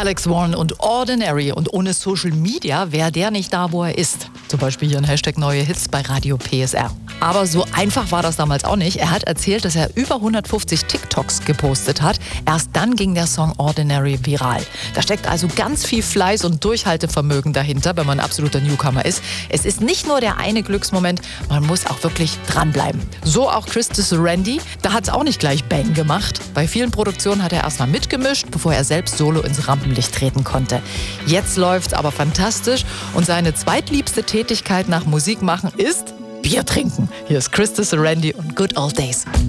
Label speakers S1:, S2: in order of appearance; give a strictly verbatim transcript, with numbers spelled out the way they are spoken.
S1: Alex Warren und Ordinary. Und ohne Social Media wäre der nicht da, wo er ist. Zum Beispiel hier ein Hashtag neue Hits bei Radio P S R. Aber so einfach war das damals auch nicht. Er hat erzählt, dass er über hundertfünfzig TikToks gepostet hat. Erst dann ging der Song Ordinary viral. Da steckt also ganz viel Fleiß und Durchhaltevermögen dahinter, wenn man ein absoluter Newcomer ist. Es ist nicht nur der eine Glücksmoment, man muss auch wirklich dranbleiben. So auch Christus Randy. Da hat es auch nicht gleich Bang gemacht. Bei vielen Produktionen hat er erstmal mitgemischt, bevor er selbst solo ins Rampenlicht treten konnte. Jetzt läuft's aber fantastisch und seine zweitliebste Tätigkeit nach Musik machen ist Bier trinken. Hier ist Christus Randy und Good Old Days.